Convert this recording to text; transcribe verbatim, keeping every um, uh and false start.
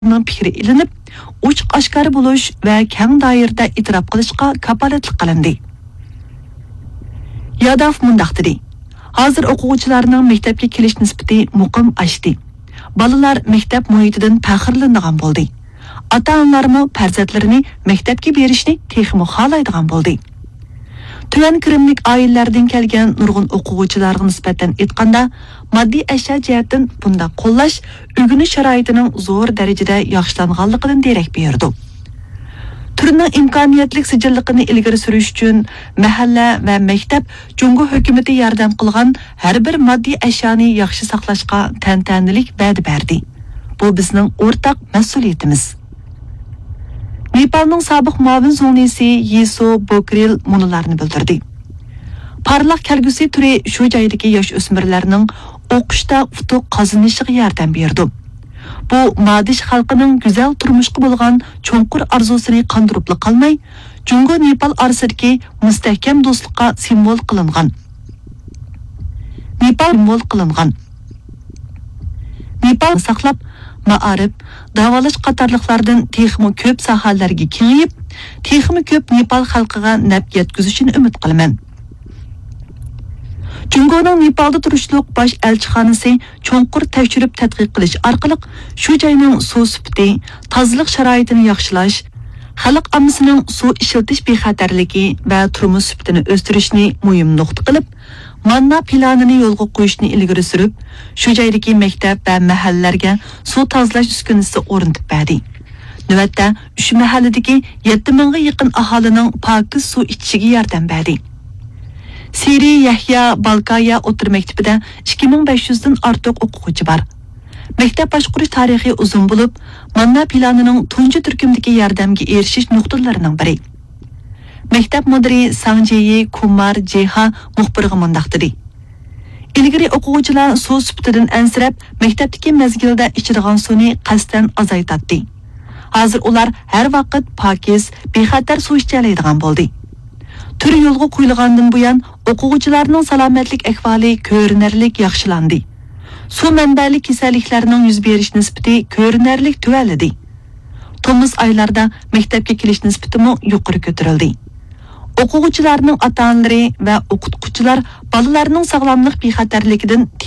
fikri ilinib, uch oshkor bo'lish va keng doirada e'tirof qilishga kafolatlik qilindi. Yadaf mundaq dedi. Hozir o'quvchilarning maktabga kelish nisbati muqim oshdi. Balalar maktab muhitidan faxrlanadigan bo'ldi. Ota-onalarmi farzandlarini maktabga berishni texmo xohlaydigan bo'ldi. Tuvan kirimlik oilalardan kelgan nurg'un o'quvchilarga nisbatan aytganda, moddiy ashyo jihatdan bunda qo'llash o'rganish sharoitining zo'r darajada yaxshilanganligidan darak berdi. Turning imkoniyatli sijilligini ilgari surish uchun mahalla va maktab Jungo hukumatı yordam qilgan har bir moddiy ashyoni yaxshi saqlashga tantanalik va'da berdi. Bu bizning o'rtaq mas'uliyatimiz. Nepalning sobiq muavin zonisi Yeso Bokril munolarni bildirdi. Parlaq kelgusi turi shu joydagi yosh o'smirlarning o'qishda utuq qozonishiga yordam berdi. Bu Madish xalqining go'zal turmushga bo'lgan cho'nqur orzusini qondirib qolmay, Jungo Nepal orasidagi mustahkam do'stlikqa simbol qilingan. Nepal simbol qilingan. Nepal saqlab ma'arif, davolash qatorliqlardan texmo ko'p sohalarga kengayib, texmo ko'p Nepal xalqiga naf yetkazishini umid qilaman. Jungoning Nepalda turishliq bosh elchixonasi cho'nqur tekshirib tadqiq qilish orqali shu joyning suv sifati, tozalik sharoitini yaxshilash, xalq ommasining suv ishiltish bexatarligi va turmush sifatini o'stirishni muhim nuqta qilib, manna planini yo'lga qo'yishni ilgari surib, shu joydagi maktab va mahallalarga suv tozalash uskunasi o'rnatib berdi. Navbatda shu mahalladagi yetti mingga yaqin aholining pokiz suv ichishiga yordam berdi. Siri Yahya Balkaya o'tir maktabida ikki ming besh yuz dan ortiq o'quvchi bor. Maktab boshqarish tarixi uzun bo'lib, manna planining tunji turkumdagi yordamga erishish nuqtalarining biri. Maktab mudiri Sanjeyi Kumar Jeha muxbirga mundaq dedi. Ilgari o'quvchilar suv sifatidan ansirab, maktabdagi mezgilda ichadigan suvni qasddan azaytatdi. Hozir ular har vaqt pokiz, bexatar suv icha bo'ldi. Tür yo'lga qo'yilgandan buyon o'quvchilarning salomatlik ahvoli ko'rinarlik yaxshilandi. Suv manbali kasalliklarning yuz berish nisbati ko'rinarlik tuvalidi. Tomuz oylarida maktabga kelish nisbati mo yuqori ko'tarildi. O'quvchilarning ota-onalari va o'qituvchilar bolalarning sog'lomlik bexatarligidan